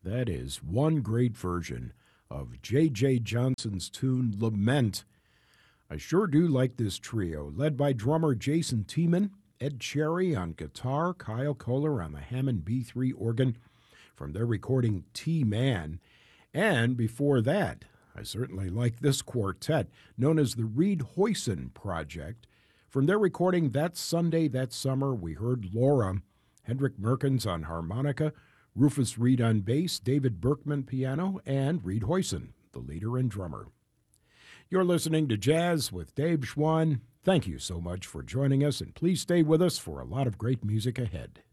That is one great version of J.J. Johnson's tune Lament. I sure do like this trio, led by drummer Jason Tiemann, Ed Cherry on guitar, Kyle Kohler on the Hammond B3 organ from their recording T-Man. And before that, I certainly like this quartet, known as the Reed Hoyson Project. From their recording That Sunday, That Summer, we heard Laura, Hendrik Merkens on harmonica, Rufus Reed on bass, David Berkman piano, and Reed Hoyson, the leader and drummer. You're listening to Jazz with Dave Schwann. Thank you so much for joining us, and please stay with us for a lot of great music ahead.